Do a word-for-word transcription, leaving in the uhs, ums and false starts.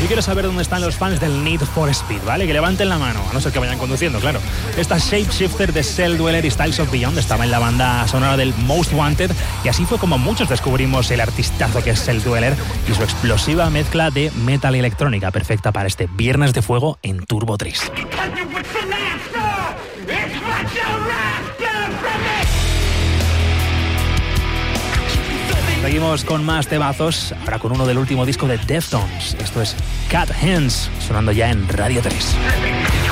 Yo quiero saber dónde están los fans del Need for Speed, ¿vale? Que levanten la mano, a no ser que vayan conduciendo, claro. Esta Shapeshifter de Cell Dweller y Styles of Beyond estaba en la banda sonora del Most Wanted, y así fue como muchos descubrimos el artistazo que es Cell Dweller y su explosiva mezcla de metal y electrónica, perfecta para este Viernes de Fuego en Turbo tres. Seguimos con más temazos, ahora con uno del último disco de Deftones. Esto es Cat Hands, sonando ya en Radio tres.